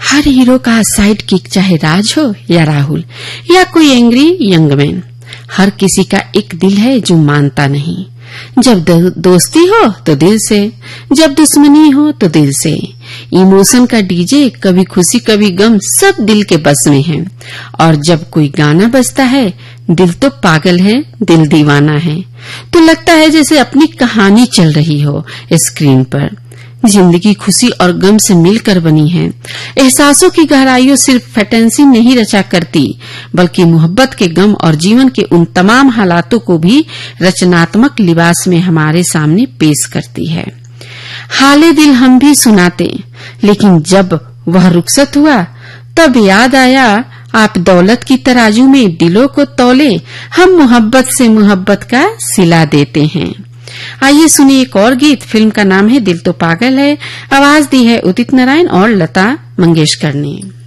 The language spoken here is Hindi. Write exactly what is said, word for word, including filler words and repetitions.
हर हीरो का साइड किक, चाहे राज हो या राहुल या कोई एंग्री यंग मैन, हर किसी का एक दिल है जो मानता नहीं। जब दो, दोस्ती हो तो दिल से, जब दुश्मनी हो तो दिल से। इमोशन का डीजे कभी खुशी कभी गम सब दिल के बस में है। और जब कोई गाना बजता है दिल तो पागल है, दिल दीवाना है। तो लगता है जैसे अपनी कहानी चल रही हो स्क्रीन पर। जिंदगी खुशी और गम से मिलकर बनी है। एहसासों की गहराइयों सिर्फ फैंटेसी नहीं रचा करती, बल्कि मोहब्बत के गम और जीवन के उन तमाम हालातों को भी रचनात्मक लिबास में हमारे सामने पेश करती है। हाले दिल हम भी सुनाते, लेकिन जब वह रुखसत हुआ तब याद आया आप दौलत की तराजू में दिलों को तौले, हम मोहब्बत से मोहब्बत का सिला देते हैं। आइए सुनिए एक और गीत। फिल्म का नाम है दिल तो पागल है। आवाज दी है उदित नारायण और लता मंगेशकर ने।